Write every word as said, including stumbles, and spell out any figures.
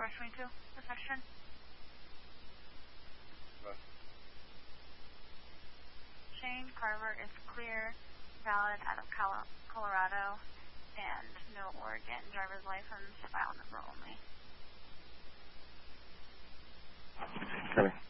March twenty-two, reception. What? Shane Carver is clear, valid out of Colorado, and no Oregon driver's license, file number only. Coming.